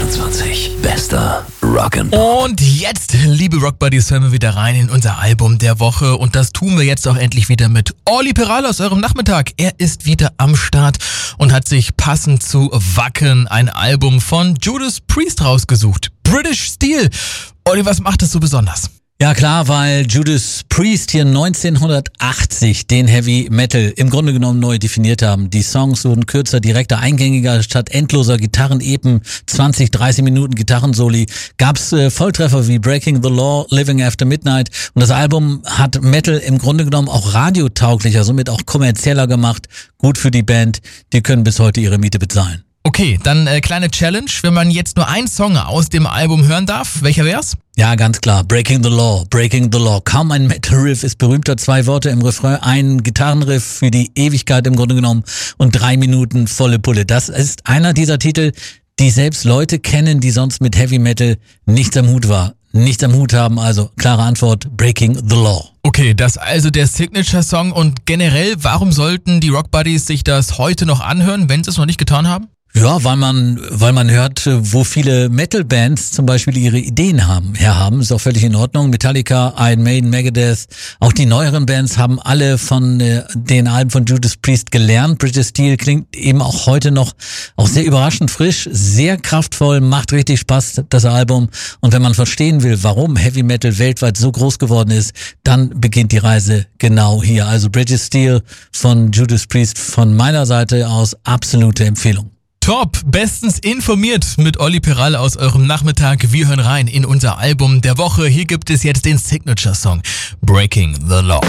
24. Bester Rock'n'Pop. Und jetzt, liebe Rockbuddies, hören wir wieder rein in unser Album der Woche. Und das tun wir jetzt auch endlich wieder mit Olli Peral aus eurem Nachmittag. Er ist wieder am Start und hat sich passend zu Wacken ein Album von Judas Priest rausgesucht. British Steel. Olli, was macht es so besonders? Ja klar, weil Judas Priest hier 1980 den Heavy Metal im Grunde genommen neu definiert haben. Die Songs wurden kürzer, direkter, eingängiger, statt endloser Gitarrenepen, 20, 30 Minuten Gitarrensoli, gab's Volltreffer wie Breaking the Law, Living After Midnight, und das Album hat Metal im Grunde genommen auch radiotauglicher, somit auch kommerzieller gemacht, gut für die Band, die können bis heute ihre Miete bezahlen. Okay, dann kleine Challenge, wenn man jetzt nur einen Song aus dem Album hören darf, welcher wär's? Ja, ganz klar. Breaking the Law, Breaking the Law. Kaum ein Metal-Riff ist berühmter. 2 Worte im Refrain, ein Gitarrenriff für die Ewigkeit im Grunde genommen und 3 Minuten volle Pulle. Das ist einer dieser Titel, die selbst Leute kennen, die sonst mit Heavy Metal nichts am Hut haben. Also klare Antwort, Breaking the Law. Okay, das also der Signature-Song. Und generell, warum sollten die Rockbuddies sich das heute noch anhören, wenn sie es noch nicht getan haben? Ja, weil man hört, wo viele Metal-Bands zum Beispiel ihre Ideen herhaben. Ist auch völlig in Ordnung. Metallica, Iron Maiden, Megadeth, auch die neueren Bands haben alle von den Alben von Judas Priest gelernt. British Steel klingt eben auch heute noch auch sehr überraschend frisch, sehr kraftvoll, macht richtig Spaß, das Album. Und wenn man verstehen will, warum Heavy Metal weltweit so groß geworden ist, dann beginnt die Reise genau hier. Also British Steel von Judas Priest von meiner Seite aus absolute Empfehlung. Top, bestens informiert mit Olli Peral aus eurem Nachmittag. Wir hören rein in unser Album der Woche. Hier gibt es jetzt den Signature-Song Breaking the Law.